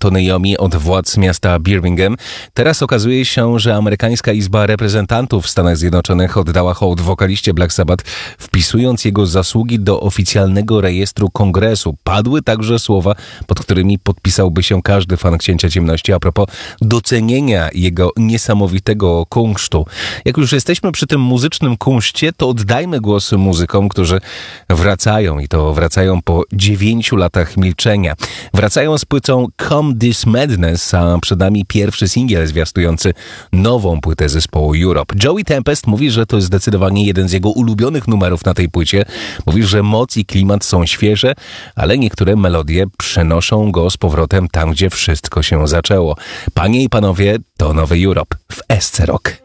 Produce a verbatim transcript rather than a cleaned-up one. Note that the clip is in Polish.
Tony Iommi od władz miasta Birmingham. Teraz okazuje się, że amerykańska Izba Reprezentantów w Stanach Zjednoczonych oddała hołd wokaliście Black Sabbath, wpisując jego zasługi do oficjalnego rejestru kongresu. Padły także słowa, pod którymi podpisałby się każdy fan Księcia Ciemności a propos docenienia jego niesamowitego kunsztu. Jak już jesteśmy przy tym muzycznym kunszcie, to oddajmy głos muzykom, którzy wracają i to wracają po dziewięciu latach milczenia. Wracają z płytą Come This Madness, a przed nami pierwszy singiel zwiastujący nową płytę zespołu Europe. Joey Tempest mówi, że to jest zdecydowanie jeden z jego ulubionych numerów na tej płycie. Mówi, że moc i klimat są świeże, ale niektóre melodie przenoszą go z powrotem tam, gdzie wszystko się zaczęło. Panie i panowie, to nowy Europe w S C Rock.